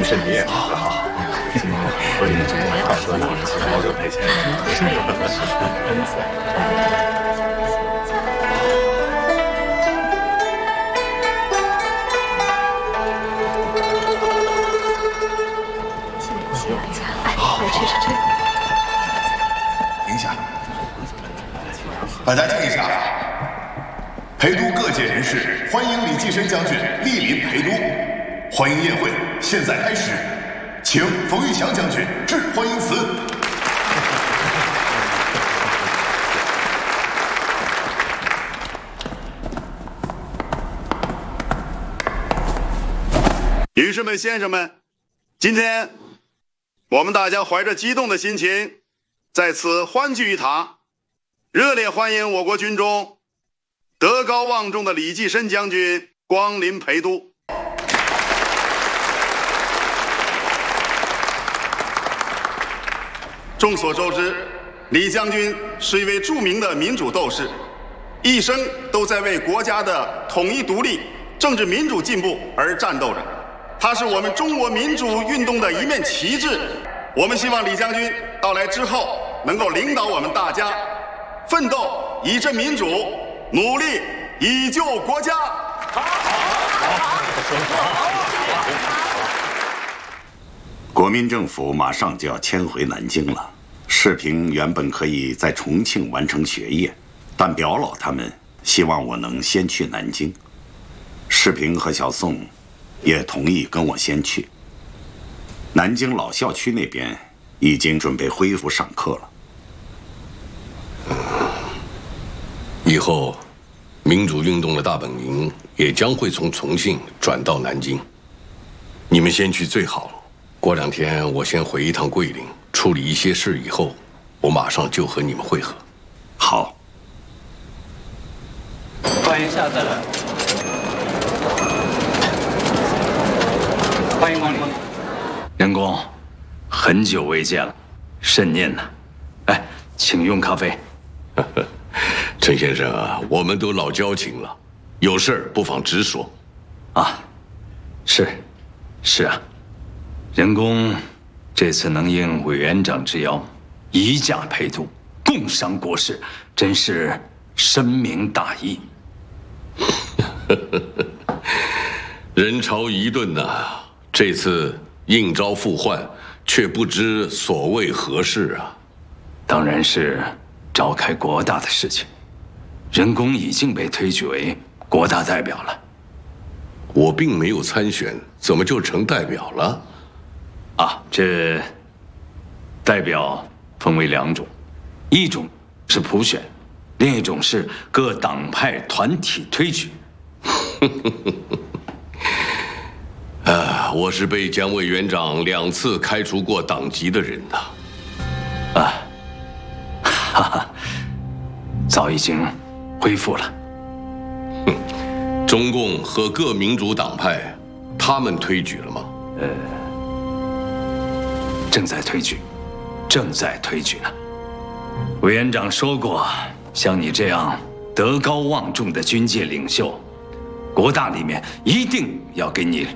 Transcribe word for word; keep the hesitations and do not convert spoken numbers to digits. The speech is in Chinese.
是你也好好好，喝点酒，快喝了，好久没见。 好，来吃吃吃。 停一下，大家听一下。 陪都各界人士欢迎李济深将军莅临陪都，欢迎宴会现在开始，请冯玉祥将军致欢迎词。 女士们、先生们，今天我们大家怀着激动的心情，在此欢聚一堂，热烈欢迎我国军中 德高望重的李济深将军光临陪都。众所周知，李将军是一位著名的民主斗士，一生都在为国家的统一独立、政治民主进步而战斗着。他是我们中国民主运动的一面旗帜。我们希望李将军到来之后，能够领导我们大家奋斗以振民主， 努力以救国家。好， 国民政府马上就要迁回南京了。世平原本可以在重庆完成学业，但表老他们希望我能先去南京。世平和小宋也同意跟我先去。南京老校区那边已经准备恢复上课了。 以后，民主运动的大本营也将会从重庆转到南京。你们先去最好了。过两天我先回一趟桂林，处理一些事，以后我马上就和你们会合。 好。 欢迎下次来。欢迎光临。 任公，很久未见了，甚念呐。来，请用咖啡。 陈先生啊，我们都老交情了，有事儿不妨直说。 啊，是，是啊，任公这次能应委员长之邀，移驾陪都，共商国事，真是深明大义。 人潮一顿呐、啊，这次应召复换，却不知所谓何事啊？ 当然是召开国大的事情。任公已经被推举为国大代表了。 我并没有参选，怎么就成代表了？ 啊，这代表分为两种，一种是普选，另一种是各党派团体推举。 啊，我是被蒋委员长两次开除过党籍的人呐。 啊，哈哈，早已经恢复了。 哼，中共和各民主党派，他们推举了吗？ 呃，正在推举，正在推举呢。委员长说过，像你这样德高望重的军界领袖，国大里面一定要给你